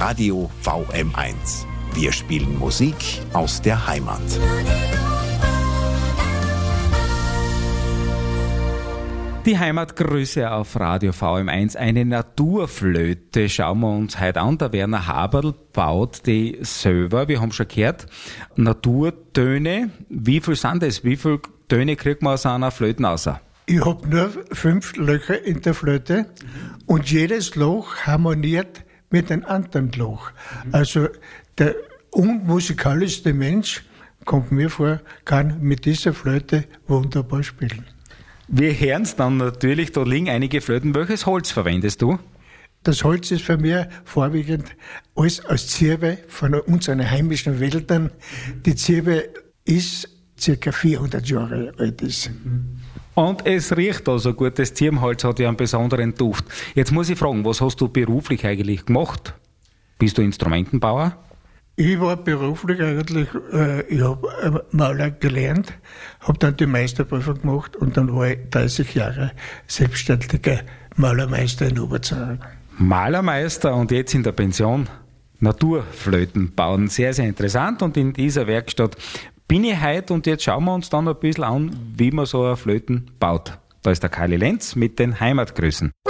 Radio VM1. Wir spielen Musik aus der Heimat. Die Heimatgrüße auf Radio VM1, eine Naturflöte schauen wir uns heute an. Der Werner Haberl baut die selber. Wir haben schon gehört, Naturtöne. Wie viel sind das? Wie viele Töne kriegt man aus einer Flöte raus? Ich habe nur 5 Löcher in der Flöte und jedes Loch harmoniert mit einem anderen Loch. Also der unmusikalischste Mensch, kommt mir vor, kann mit dieser Flöte wunderbar spielen. Wir hören es dann natürlich, da liegen einige Flöten. Welches Holz verwendest du? Das Holz ist für mich vorwiegend alles aus Zirbe von unseren heimischen Wäldern. Die Zirbe ist ca. 400 Jahre alt. Und es riecht also gut, das Zirbenholz hat ja einen besonderen Duft. Jetzt muss ich fragen, was hast du beruflich eigentlich gemacht? Bist du Instrumentenbauer? Ich war beruflich eigentlich, ich habe Maler gelernt, habe dann die Meisterprüfung gemacht und dann war ich 30 Jahre selbstständiger Malermeister in Oberzarren. Malermeister und jetzt in der Pension Naturflöten bauen. Sehr, sehr interessant und in dieser Werkstatt bin ich heute und jetzt schauen wir uns dann ein bisschen an, wie man so eine Flöten baut. Da ist der Karli Lenz mit den Heimatgrüßen.